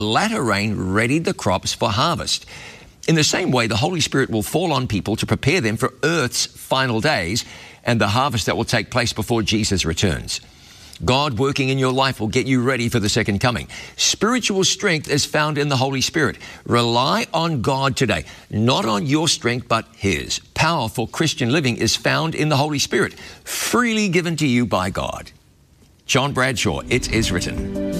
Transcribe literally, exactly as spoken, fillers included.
latter rain readied the crops for harvest. In the same way, the Holy Spirit will fall on people to prepare them for earth's final days and the harvest that will take place before Jesus returns. God working in your life will get you ready for the second coming. Spiritual strength is found in the Holy Spirit. Rely on God today, not on your strength, but His. Powerful Christian living is found in the Holy Spirit, freely given to you by God. John Bradshaw, It Is Written.